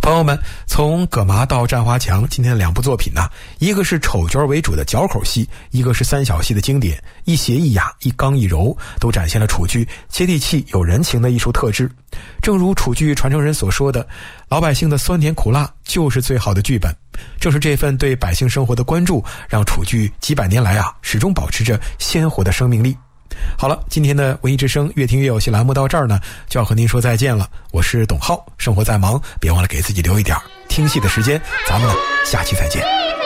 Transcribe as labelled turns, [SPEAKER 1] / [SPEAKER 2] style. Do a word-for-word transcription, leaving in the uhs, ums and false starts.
[SPEAKER 1] 朋友们，从葛麻到战华强，今天的两部作品呢，一个是丑角为主的嚼口戏，一个是三小戏的经典，一邪一雅，一刚一柔，都展现了楚剧接地气有人情的艺术特质。正如楚剧传承人所说的，老百姓的酸甜苦辣就是最好的剧本。正是这份对百姓生活的关注，让楚剧几百年来啊，始终保持着鲜活的生命力。好了，今天的文艺之声越听越有戏栏目到这儿呢，就要和您说再见了。我是董浩，生活再忙，别忘了给自己留一点听戏的时间。咱们呢，下期再见。